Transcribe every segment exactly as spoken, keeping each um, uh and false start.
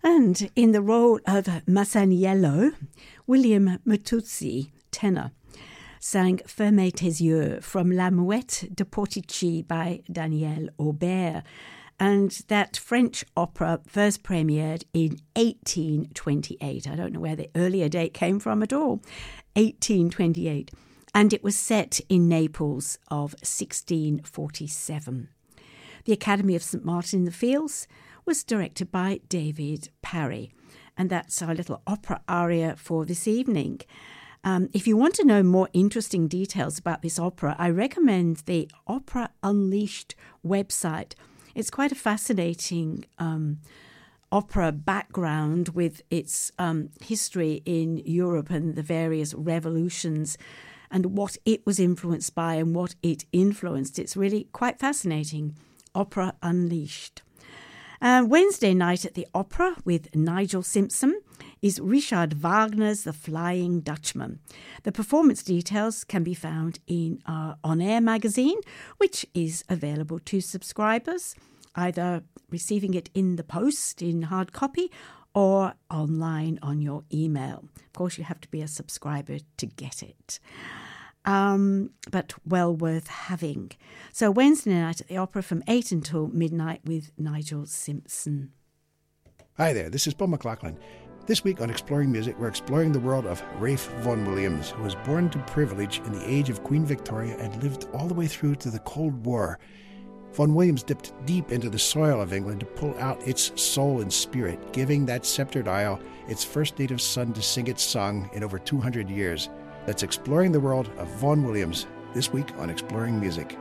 And in the role of Masaniello, William Mattuzzi, tenor, sang Fermez tes yeux from La Mouette de Portici by Daniel Aubert. And that French opera first premiered in eighteen twenty-eight. I don't know where the earlier date came from at all. eighteen twenty-eight. And it was set in Naples of sixteen forty-seven. The Academy of Saint Martin in the Fields was directed by David Parry. And that's our little opera aria for this evening. Um, if you want to know more interesting details about this opera, I recommend the Opera Unleashed website. It's quite a fascinating um, opera background with its um, history in Europe and the various revolutions and what it was influenced by and what it influenced. It's really quite fascinating. Opera Unleashed. Uh, Wednesday night at the Opera with Nigel Simpson is Richard Wagner's The Flying Dutchman. The performance details can be found in our on-air magazine, which is available to subscribers, either receiving it in the post in hard copy or online on your email. Of course, you have to be a subscriber to get it. Um, but well worth having. So Wednesday night at the Opera from eight until midnight with Nigel Simpson. Hi there, this is Paul McLaughlin. This week on Exploring Music, we're exploring the world of Ralph Vaughan Williams, who was born to privilege in the age of Queen Victoria and lived all the way through to the Cold War. Vaughan Williams dipped deep into the soil of England to pull out its soul and spirit, giving that sceptred isle its first native son to sing its song in over two hundred years. That's Exploring the World of Vaughan Williams, this week on Exploring Music.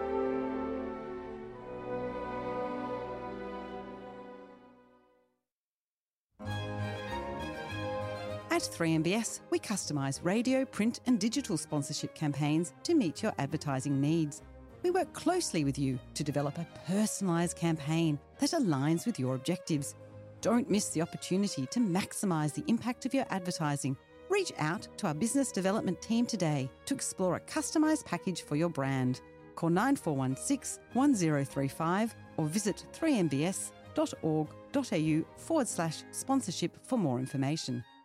At three M B S, we customise radio, print and digital sponsorship campaigns to meet your advertising needs. We work closely with you to develop a personalised campaign that aligns with your objectives. Don't miss the opportunity to maximise the impact of your advertising. Reach out to our business development team today to explore a customised package for your brand. Call nine four one six, one zero three five or visit three m b s dot org dot a u forward slash sponsorship for more information.